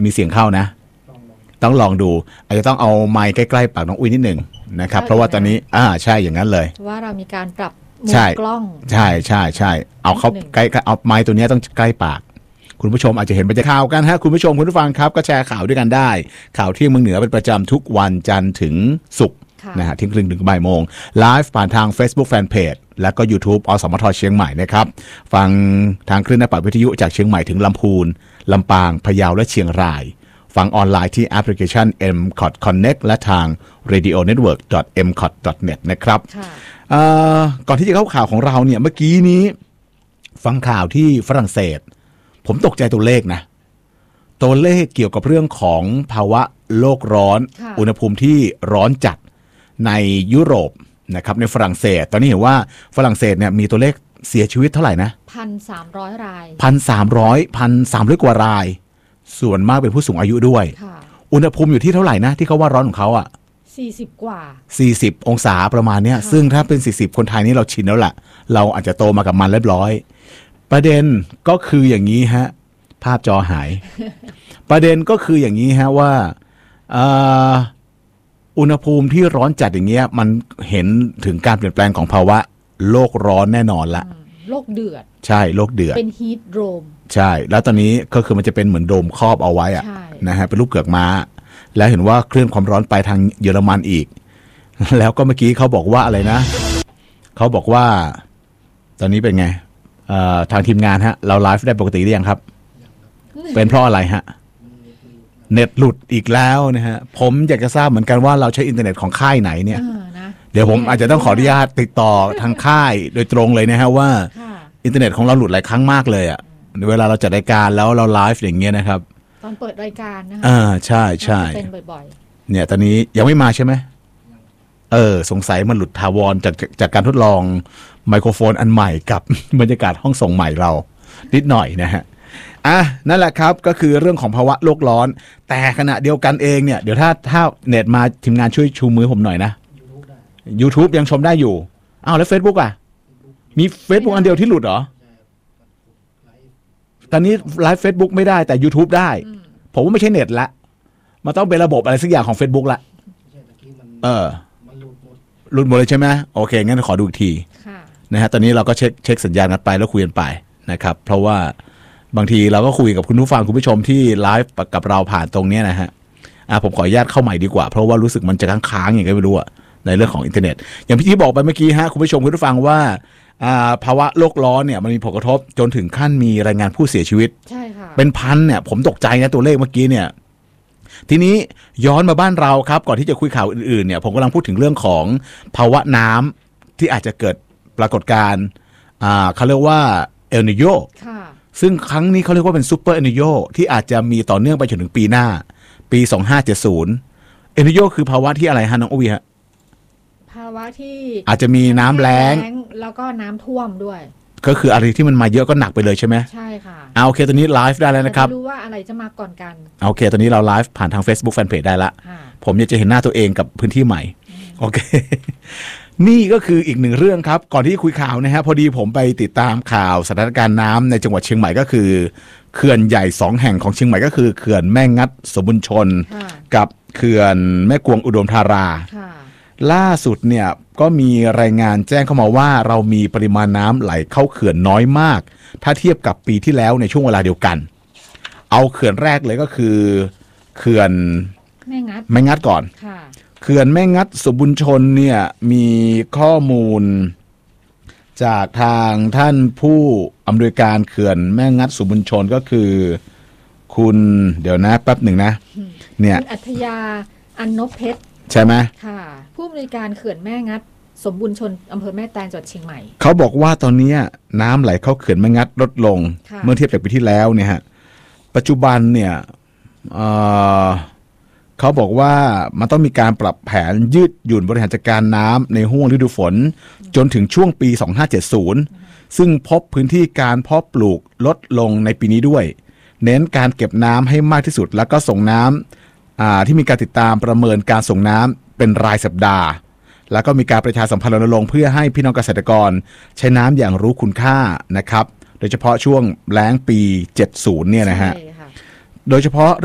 มีเสียงเข้านะต้องลองดูอาจจะต้องเอาไมค์ใกล้ๆปากน้องอุ้ยนิดหนึ่งนะครับเพราะว่าตอนนี้ใช่อย่างนั้นเลยว่าเรามีการปรับมุมกล้องใช่เอาเข้าใกล้เอาไมค์ตัวนี้ต้องใกล้ปากคุณผู้ชมอาจจะเห็นบรรยากาศข่าวกันฮะคุณผู้ชมคุณผู้ฟังครับก็แชร์ข่าวด้วยกันได้ข่าวเที่ยงเมืองเหนือเป็นประจำทุกวันจันทร์ถึงศุกร์นะฮะเที่ยงครึ่งถึงบ่ายโมงไลฟ์ผ่านทาง Facebook Fanpage แล้วก็ YouTube อสมทเชียงใหม่นะครับฟังทางคลื่นหน้าปัดวิทยุจากเชียงใหม่ถึงลำพูนลำปางพะเยาและเชียงรายฟังออนไลน์ที่แอปพลิเคชัน MCOT Connect และทาง radionetwork.mcot.net นะครับก่อนที่จะเข้าข่าวของเราเนี่ยเมื่อกี้นี้ฟังข่าวที่ฝรั่งเศสผมตกใจตัวเลขนะตัวเลขเกี่ยวกับเรื่องของภาวะโลกร้อนอุณหภูมิที่ร้อนจัดในยุโรปนะครับในฝรั่งเศสตอนนี้เห็นว่าฝรั่งเศสเนี่ยมีตัวเลขเสียชีวิตเท่าไหร่นะ 1,300 ราย 1,300 กว่ารายส่วนมากเป็นผู้สูงอายุด้วยอุณหภูมิอยู่ที่เท่าไหร่นะที่เขาว่าร้อนของเขา 40 กว่า 40องศาประมาณเนี้ยซึ่งถ้าเป็น40คนไทยนี่เราชินแล้วล่ะเราอาจจะโตมากับมันเรียบร้อยประเด็นก็คืออย่างนี้ฮะภาพจอหาย ประเด็นก็คืออย่างนี้ฮะว่าอุณหภูมิที่ร้อนจัดอย่างเงี้ยมันเห็นถึงการเปลี่ยนแปลงของภาวะโลกร้อนแน่นอนละโลกเดือดใช่โลกเดือดเป็นฮีทโดมใช่แล้วตอนนี้ก็คือมันจะเป็นเหมือนโดมครอบเอาไว้นะฮะเป็นรูปเกือกม้าแล้วเห็นว่าเคลื่อนความร้อนไปทางเยอรมันอีกแล้วก็เมื่อกี้เขาบอกว่าอะไรนะเขาบอกว่าตอนนี้เป็นไงทางทีมงานฮะเราไลฟ์ได้ปกติหรือยังครับเป็นเพราะอะไรฮะเน็ตหลุดอีกแล้วนะฮะผมอยากจะทราบเหมือนกันว่าเราใช้อินเทอร์เน็ตของค่ายไหนเนี่ยเดี๋ยวผมอาจจะต้องขออนุญาตติดต่อทางค่ายโดยตรงเลยนะฮะว่าอินเทอร์เน็ตของเราหลุดหลายครั้งมากเลยอ่ะเวลาเราจัดรายการแล้วเราไลฟ์อย่างเงี้ยนะครับตอนเปิดรายการนะคะใช่เป็นบ่อยๆเนี่ยตอนนี้ยังไม่มาใช่ไหมสงสัยมันหลุดถาวรจากการทดลองไมโครโฟนอันใหม่กับบรรยากาศห้องส่งใหม่เรานิดหน่อยนะฮะนั่นแหละครับก็คือเรื่องของภาวะโลกร้อนแต่ขณะเดียวกันเองเนี่ยเดี๋ยวถ้าเน็ตมาทีมงานช่วยชูมือผมหน่อยนะ YouTube ยังชมได้อยู่แล้ว Facebook มี Facebook อันเดียวที่หลุดเหรอตอนนี้ไลฟ์ Facebook ไม่ได้แต่ YouTube ได้ผมว่าไม่ใช่เน็ตละมันต้องเป็นระบบอะไรสักอย่างของ Facebook ละหลุดหมดเลยใช่ไหมโอเคงั้นขอดูอีกทีนะฮะตอนนี้เราก็เช็คสัญญาณกันไปแล้วคุยกันไปนะครับเพราะว่าบางทีเราก็คุยกับคุณผู้ฟังคุณผู้ชมที่ไลฟ์กับเราผ่านตรงนี้นะฮะผมขออนุญาตเข้าใหม่ดีกว่าเพราะว่ารู้สึกมันจะค้างๆอย่างไรไม่รู้ในเรื่องของอินเทอร์เน็ตอย่างพี่บอกไปเมื่อกี้ฮะคุณผู้ชมคุณผู้ฟังว่าภาวะโลกร้อนเนี่ยมันมีผลกระทบจนถึงขั้นมีรายงานผู้เสียชีวิตใช่ค่ะเป็นพันเนี่ยผมตกใจนะตัวเลขเมื่อกี้เนี่ยทีนี้ย้อนมาบ้านเราครับก่อนที่จะคุยข่าวอื่นๆเนี่ยผมกำลังพูดถึงเรื่องของภาวะน้ำที่อาจจะเกิดปรากฏการณ์เขาเรียกว่าเอลนิโญซึ่งครั้งนี้เขาเรียกว่าเป็นซูเปอร์เอลนิโญที่อาจจะมีต่อเนื่องไปจนถึงปีหน้าปี2570เอลนิโญคือภาวะที่อะไรฮะน้องอุ้ยฮะภาวะที่อาจจะมีน้ำแล้งแล้วก็น้ำท่วมด้วยก็คืออะไรที่มันมาเยอะก็หนักไปเลยใช่ไหมใช่ค่ะโอเคตอนนี้ไลฟ์ได้แล้วนะครับไม่รู้ว่าอะไรจะมาก่อนกันโอเคตอนนี้เราไลฟ์ผ่านทาง Facebook Fanpage ได้ละผมอยากจะเห็นหน้าตัวเองกับพื้นที่ใหม่โอเคนี่ก็คืออีกหนึ่งเรื่องครับก่อนที่คุยข่าวนะฮะพอดีผมไปติดตามข่าวสถานการณ์น้ำในจังหวัดเชียงใหม่ก็คือเขื่อนใหญ่2แห่งของเชียงใหม่ก็คือเขื่อนแม่งัดสมบุญชนกับเขื่อนแม่กวงอุดมธาราล่าสุดเนี่ยก็มีรายงานแจ้งเข้ามาว่าเรามีปริมาณน้ำไหลเข้าเขื่อนน้อยมากถ้าเทียบกับปีที่แล้วในช่วงเวลาเดียวกันเอาเขื่อนแรกเลยก็คือเขื่อนแม่งัดก่อนเขื่อนแม่งัดสมบุญชนเนี่ยมีข้อมูลจากทางท่านผู้อำนวยการเขื่อนแม่งัดสมบุญชนก็คือคุณเดี๋ยวนะแป๊บหนึ่งนะเนี่ยคุณอัธยาอันนพเพชรใช่ไหมค่ะผู้อำนวยการเขื่อนแม่งัดสมบุญชนอำเภอแม่แตงจังหวัดเชียงใหม่เขาบอกว่าตอนนี้น้ำไหลเข้าเขื่อนแม่งัดลดลงเมื่อเทียบกับปีที่แล้วเนี่ยฮะปัจจุบันเนี่ยเขาบอกว่ามันต้องมีการปรับแผนยืดหยุ่นบริหารจัดการน้ำในห้วงฤดูฝนจนถึงช่วงปี2570ซึ่งพบพื้นที่การเพาะปลูกลดลงในปีนี้ด้วยเน้นการเก็บน้ำให้มากที่สุดแล้วก็ส่งน้ำที่มีการติดตามประเมินการส่งน้ำเป็นรายสัปดาห์แล้วก็มีการประชาสัมพันธ์รณรงค์เพื่อให้พี่น้องเกษตรกรใช้น้ำอย่างรู้คุณค่านะครับโดยเฉพาะช่วงแล้งปี70เนี่ยนะฮะโดยเฉพาะ